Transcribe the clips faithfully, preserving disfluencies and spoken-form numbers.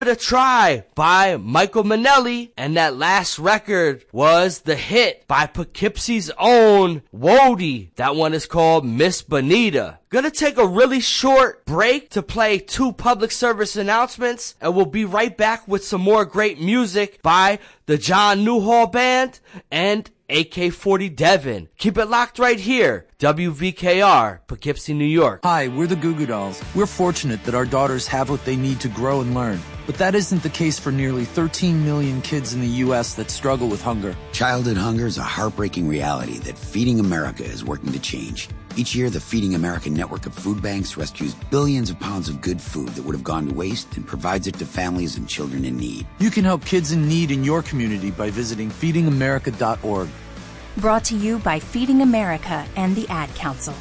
A Try by Michael Manelli, and that last record was the hit by Poughkeepsie's own Wody. That one is called Miss Bonita. Gonna take a really short break to play two public service announcements, and we'll be right back with some more great music by the John Newhall Band and A K forty Devin. Keep it locked right here. W V K R, Poughkeepsie, New York. Hi, we're the Goo Goo Dolls. We're fortunate that our daughters have what they need to grow and learn. But that isn't the case for nearly thirteen million kids in the U S that struggle with hunger. Childhood hunger is a heartbreaking reality that Feeding America is working to change. Each year, the Feeding America network of food banks rescues billions of pounds of good food that would have gone to waste and provides it to families and children in need. You can help kids in need in your community by visiting feeding america dot org. Brought to you by Feeding America and the Ad Council.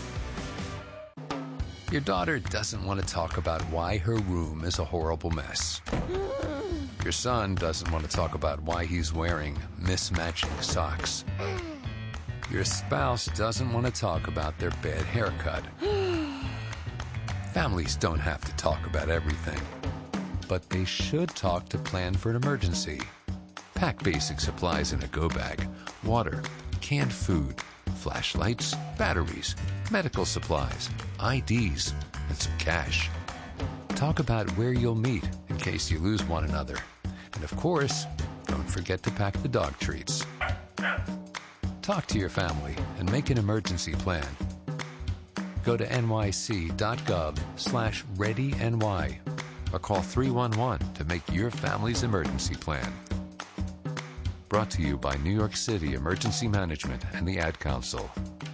Your daughter doesn't want to talk about why her room is a horrible mess. Your son doesn't want to talk about why he's wearing mismatching socks. Your spouse doesn't want to talk about their bad haircut. Families don't have to talk about everything, but they should talk to plan for an emergency. Pack basic supplies in a go bag: water, canned food, flashlights, batteries, medical supplies, I Ds, and some cash. Talk about where you'll meet in case you lose one another. And of course, don't forget to pack the dog treats. Talk to your family and make an emergency plan. Go to nyc.gov slash readyny or call three one one to make your family's emergency plan. Brought to you by New York City Emergency Management and the Ad Council.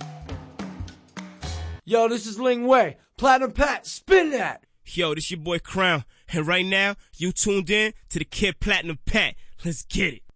Yo, this is Ling Wei. Platinum Pat, spin that! Yo, this your boy Crown. And right now, you tuned in to the Kid Platinum Pat. Let's get it.